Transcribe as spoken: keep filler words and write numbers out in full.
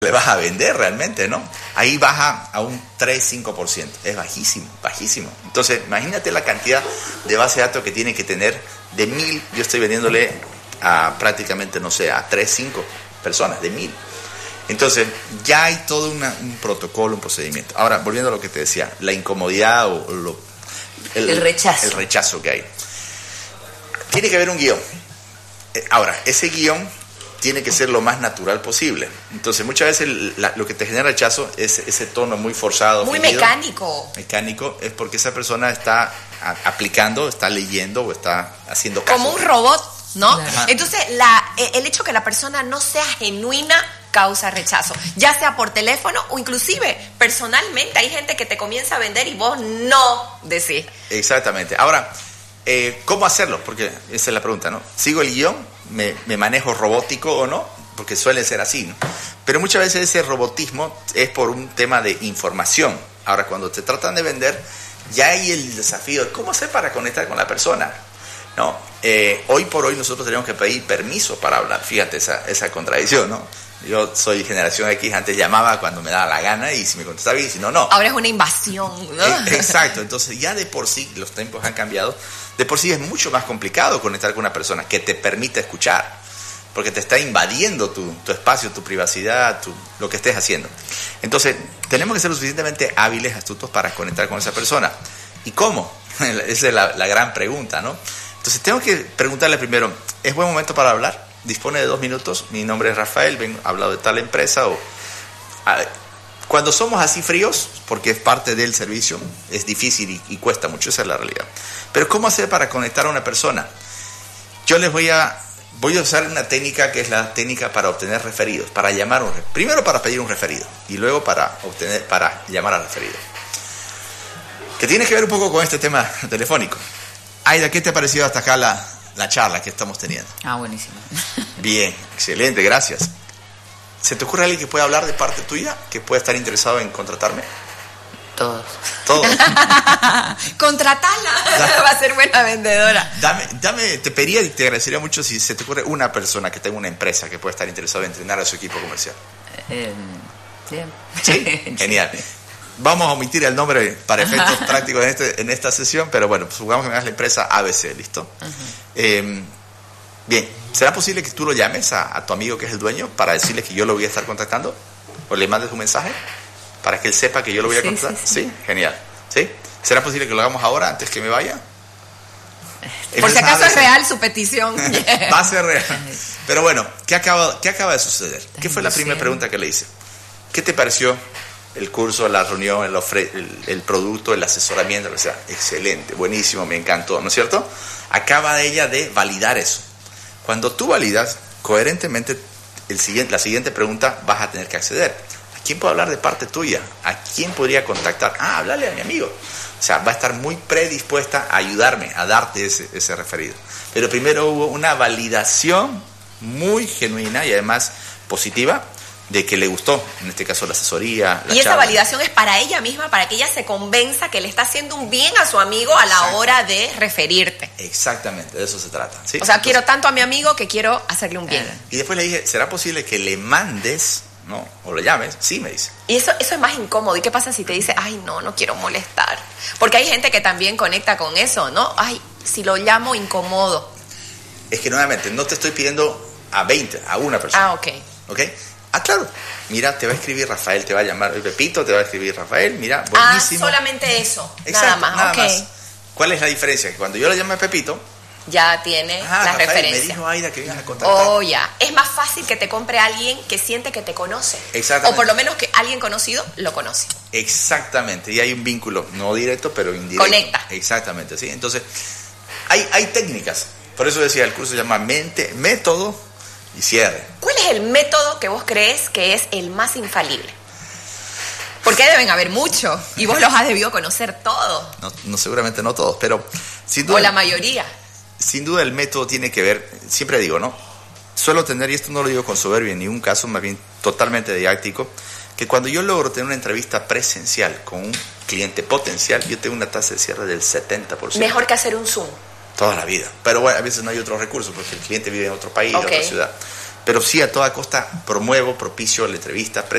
le vas a vender realmente, ¿no? Ahí baja a un tres, cinco por ciento. Es bajísimo, bajísimo. Entonces, imagínate la cantidad de base de datos que tiene que tener. De mil, yo estoy vendiéndole a prácticamente, no sé, a tres, cinco personas, de mil. Entonces, ya hay todo una, un protocolo, un procedimiento. Ahora, volviendo a lo que te decía, la incomodidad o, o lo, el, el rechazo. El rechazo que hay. Tiene que haber un guión. Ahora, ese guión tiene que ser lo más natural posible. Entonces, muchas veces la, lo que te genera rechazo es ese tono muy forzado. Muy fingido, mecánico. Mecánico, es porque esa persona está a, aplicando, está leyendo o está haciendo caso. Como un robot, ¿no? Claro. Entonces, la, el hecho que la persona no sea genuina causa rechazo, ya sea por teléfono o inclusive personalmente. Hay gente que te comienza a vender y vos no decís. Exactamente. Ahora, eh, ¿cómo hacerlo? Porque esa es la pregunta, ¿no? ¿Sigo el guión? ¿Me, me manejo robótico o no? Porque suele ser así, ¿no? Pero muchas veces ese robotismo es por un tema de información. Ahora, cuando te tratan de vender, ya hay el desafío de cómo hacer para conectar con la persona, ¿no? Eh, hoy por hoy nosotros tenemos que pedir permiso para hablar. Fíjate esa, esa contradicción, ¿no? Yo soy generación X, antes llamaba cuando me daba la gana y si me contestaba bien, si no, no. Ahora es una invasión, ¿no? Exacto, entonces ya de por sí los tiempos han cambiado. De por sí es mucho más complicado conectar con una persona que te permita escuchar, porque te está invadiendo tu, tu espacio, tu privacidad, tu, lo que estés haciendo. Entonces, tenemos que ser lo suficientemente hábiles, astutos para conectar con esa persona. ¿Y cómo? Esa es la, la gran pregunta, ¿no? Entonces, tengo que preguntarle primero, ¿es buen momento para hablar? ¿Dispone de dos minutos? Mi nombre es Rafael, vengo a hablar de tal empresa. O, a ver, cuando somos así fríos, porque es parte del servicio, es difícil y, y cuesta mucho, esa es la realidad. Pero ¿cómo hacer para conectar a una persona? Yo les voy a voy a usar una técnica que es la técnica para obtener referidos, para llamar un primero para pedir un referido y luego para obtener para llamar al referido. Que tiene que ver un poco con este tema telefónico. Aida, ¿qué te ha parecido hasta acá la, la charla que estamos teniendo? Ah, buenísimo. Bien, excelente, gracias. ¿Se te ocurre alguien que pueda hablar de parte tuya, que pueda estar interesado en contratarme? Todos. Todos. Contratala, va a ser buena vendedora. Dame, dame, te pediría y te agradecería mucho si se te ocurre una persona que tenga una empresa que pueda estar interesada en entrenar a su equipo comercial. Eh, bien. Sí, genial. Vamos a omitir el nombre para efectos prácticos en, este, en esta sesión, pero bueno, pues supongamos que me das la empresa A B C, ¿listo? Uh-huh. Eh, bien, ¿será posible que tú lo llames a, a tu amigo que es el dueño para decirle que yo lo voy a estar contactando? ¿O le mandes un mensaje para que él sepa que yo lo voy a sí, contactar? Sí, sí. ¿Sí? Genial. ¿Sí? ¿Será posible que lo hagamos ahora, antes que me vaya? Por si acaso es real su petición. Va a ser real. Pero bueno, ¿qué acaba, qué acaba de suceder? ¿Qué fue la primera pregunta que le hice? ¿Qué te pareció el curso, la reunión, el, ofre, el, el producto, el asesoramiento? O sea, excelente, buenísimo, me encantó, ¿no es cierto? Acaba de ella de validar eso. Cuando tú validas coherentemente el siguiente, la siguiente pregunta, vas a tener que acceder. ¿A quién puedo hablar de parte tuya? ¿A quién podría contactar? Ah, háblale a mi amigo. O sea, va a estar muy predispuesta a ayudarme, a darte ese, ese referido. Pero primero hubo una validación muy genuina y además positiva de que le gustó, en este caso la asesoría, la y esa charla. Validación es para ella misma, para que ella se convenza que le está haciendo un bien a su amigo a la Exacto. hora de referirte. Exactamente, de eso se trata. ¿Sí? O sea, Entonces, quiero tanto a mi amigo que quiero hacerle un bien. Y después le dije, ¿será posible que le mandes, no, o le llames? Sí, me dice. Y eso, eso es más incómodo. ¿Y qué pasa si te dice, ay, no, no quiero molestar? Porque hay gente que también conecta con eso, ¿no? Ay, si lo llamo, incomodo. Es que nuevamente, no te estoy pidiendo a veinte, a una persona. Ah, ok. ¿Ok? Ah, claro. Mira, te va a escribir Rafael, te va a llamar Pepito, te va a escribir Rafael, mira, buenísimo. Ah, solamente eso, Exacto, nada más, nada ok. más. ¿Cuál es la diferencia? Que cuando yo le llamo a Pepito, ya tiene ah, la Rafael, referencia. me dijo Aida que vienes a contactar. Oh, ya. Es más fácil que te compre alguien que siente que te conoce. Exactamente. O por lo menos que alguien conocido lo conoce. Exactamente. Y hay un vínculo, no directo, pero indirecto. Conecta. Exactamente, sí. Entonces, hay, hay técnicas. Por eso decía, el curso se llama mente, método y cierre. ¿Cuál es el método que vos crees que es el más infalible? Porque deben haber muchos y vos los has debido conocer todos. No, no, seguramente no todos, pero sin duda. O la mayoría. Sin duda el método tiene que ver, siempre digo, ¿no? Suelo tener, y esto no lo digo con soberbia en ningún caso, más bien totalmente didáctico, que cuando yo logro tener una entrevista presencial con un cliente potencial, yo tengo una tasa de cierre del setenta por ciento. Mejor que hacer un Zoom. Toda la vida. Pero bueno, a veces no hay otros recursos porque el cliente vive en otro país, okay. en otra ciudad. Pero sí, a toda costa promuevo, propicio la entrevista,